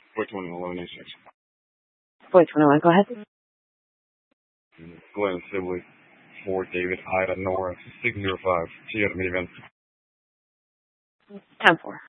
Flight 211186. Flight 21, go ahead. Glenn Sibley, 4 David Ida Nora, 605. See you at the minivan. 10-4.